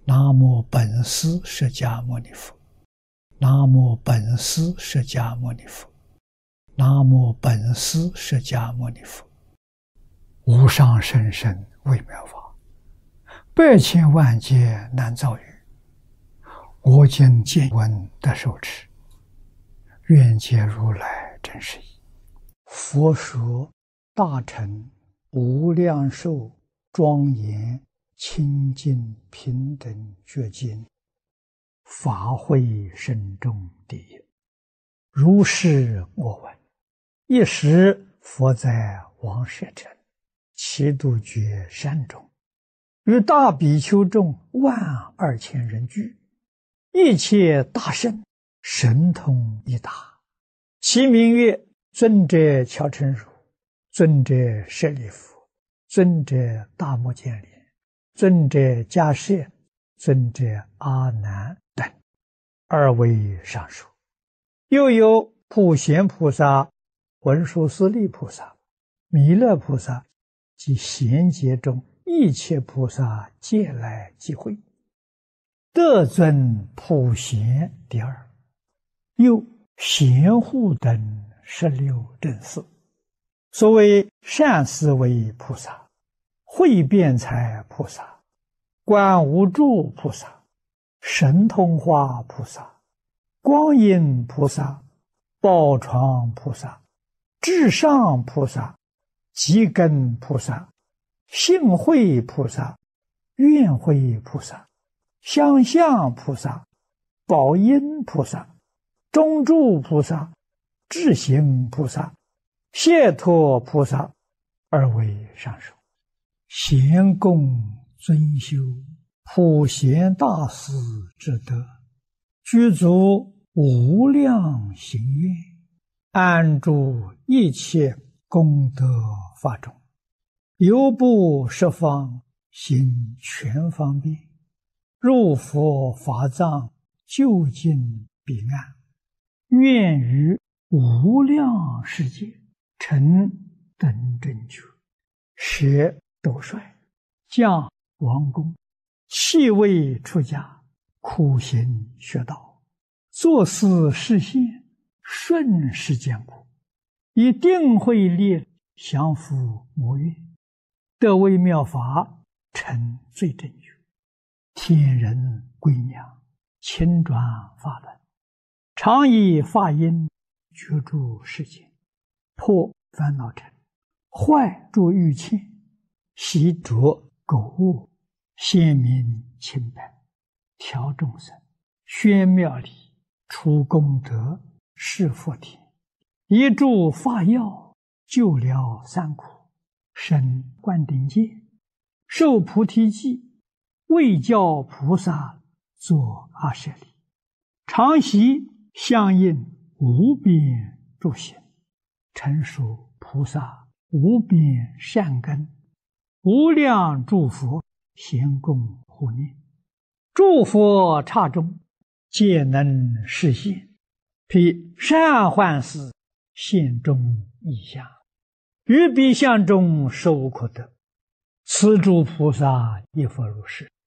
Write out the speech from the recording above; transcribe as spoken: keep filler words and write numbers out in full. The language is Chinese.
南无本师释迦牟尼佛，南无本师释迦牟尼佛，南无本师释迦牟尼佛。无上甚深微妙法，百千万劫难遭遇。我今见闻得受持，愿解如来真实义。佛说大乘无量寿庄严清净平等觉经，法会深重第一。如是我闻，一时佛在王舍城祇度觉山中，与大比丘众万二千人聚，一切大圣神通一达，其名曰尊者乔陈如、尊者舍利弗、尊者大目犍连、尊者迦叶、尊者阿难等，二位上述。又有普贤菩萨、文殊师利菩萨、弥勒菩萨及贤劫中一切菩萨皆来集会，得尊普贤第二。又贤护等十六正士，所谓善思维菩萨、慧辩才菩萨、观无住菩萨、神通化菩萨、光阴菩萨、宝床菩萨、至上菩萨、极根菩萨、性慧菩萨、愿慧菩萨、相向菩萨、宝音菩萨、中住菩萨、智行菩萨、解脱菩萨，二位上首。贤供尊修普贤大士之德，具足无量行愿，安住一切功德法中，游步十方，行全方便，入佛法藏，究竟彼岸，愿于无量世界成等正觉，舍斗率，降王宫，弃位出家，苦行学道，作思实现，顺世间果，以定慧力降伏魔怨，得微妙法，成最正觉，天人归娘，亲转法轮，常以法音觉住世间，破烦恼尘，坏诸欲牵，习着苟物，显明清白，调众生，宣妙理，除功德，示佛田，一助法药，救疗三苦，生灌顶戒，受菩提记，为教菩萨作阿舍利，常习相应无边诸行，成熟菩萨无边善根，无量诸佛咸供护念，诸佛刹中皆能实现，披善幻事现中异相，于彼相中受可得。此诸菩萨亦复如是。